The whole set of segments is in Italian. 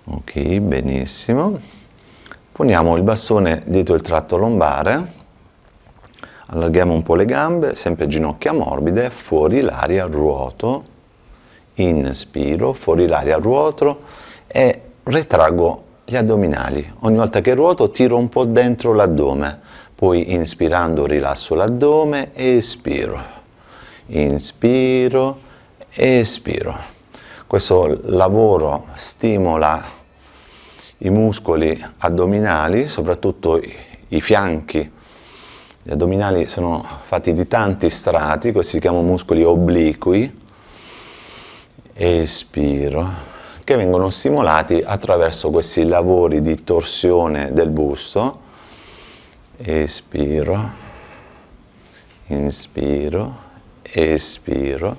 Ok, benissimo. Poniamo il bastone dietro il tratto lombare, allarghiamo un po' le gambe, sempre ginocchia morbide, fuori l'aria, ruoto, inspiro, fuori l'aria, ruoto e retraggo gli addominali. Ogni volta che ruoto tiro un po' dentro l'addome, poi inspirando rilasso l'addome, espiro, inspiro, espiro. Questo lavoro stimola i muscoli addominali, soprattutto i fianchi. Gli addominali sono fatti di tanti strati, questi si chiamano muscoli obliqui, espiro, che vengono stimolati attraverso questi lavori di torsione del busto, espiro, inspiro, espiro,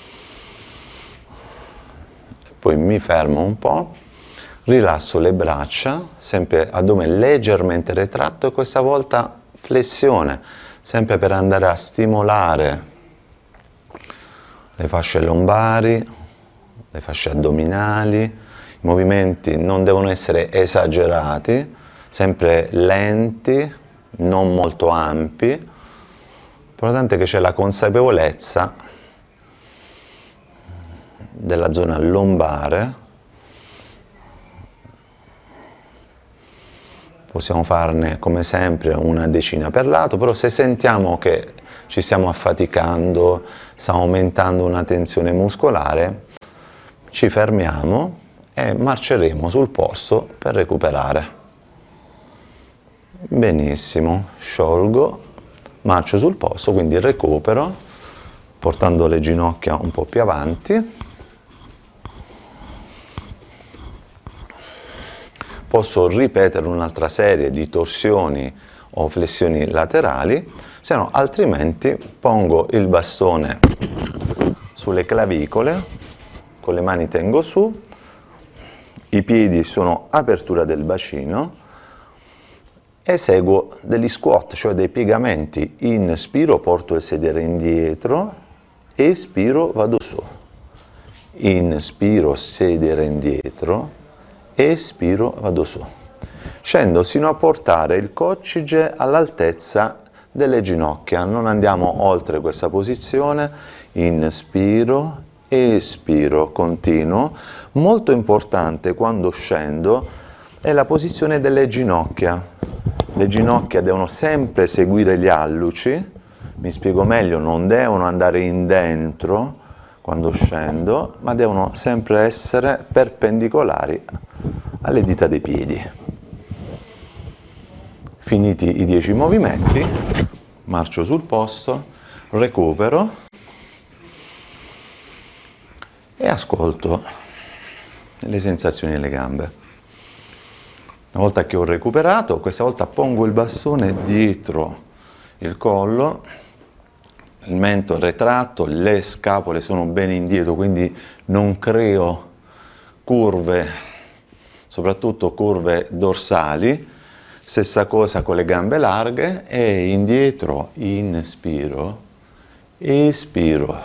poi mi fermo un po', rilasso le braccia, sempre addome leggermente retratto e questa volta flessione, sempre per andare a stimolare le fasce lombari, le fasce addominali. I movimenti non devono essere esagerati, sempre lenti, non molto ampi. L'importante è che c'è la consapevolezza della zona lombare. Possiamo farne come sempre una decina per lato, però se sentiamo che ci stiamo affaticando, sta aumentando una tensione muscolare, ci fermiamo e marceremo sul posto per recuperare. Benissimo, sciolgo, marcio sul posto, quindi recupero, portando le ginocchia un po' più avanti. Posso ripetere un'altra serie di torsioni o flessioni laterali, se no altrimenti pongo il bastone sulle clavicole, con le mani tengo su, i piedi sono apertura del bacino, eseguo degli squat, cioè dei piegamenti. Inspiro, porto il sedere indietro, espiro, vado su. Inspiro, sedere indietro, espiro, vado su. Scendo sino a portare il coccige all'altezza delle ginocchia, non andiamo oltre questa posizione. Inspiro, espiro, continuo. Molto importante quando scendo è la posizione delle ginocchia. Le ginocchia devono sempre seguire gli alluci, mi spiego meglio, non devono andare in dentro quando scendo, ma devono sempre essere perpendicolari alle dita dei piedi. Finiti i 10 movimenti, marcio sul posto, recupero e ascolto le sensazioni delle gambe. Una volta che ho recuperato, questa volta pongo il bastone dietro il collo, il mento retratto, le scapole sono ben indietro, quindi non creo curve, soprattutto curve dorsali. Stessa cosa con le gambe larghe e indietro, inspiro, espiro,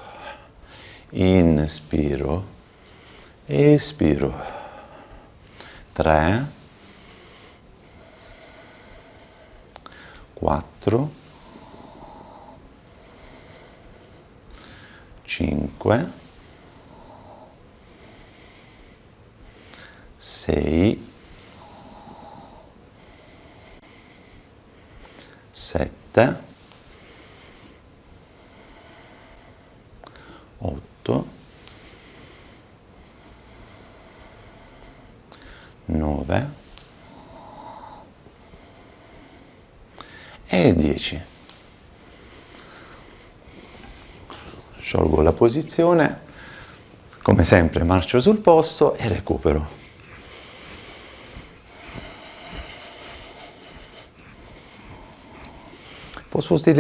inspiro, espiro. 3, 4, 5, 6, 7, 8, 9 e 10. Sciolgo la posizione, come sempre marcio sul posto e recupero. Posso utilizzare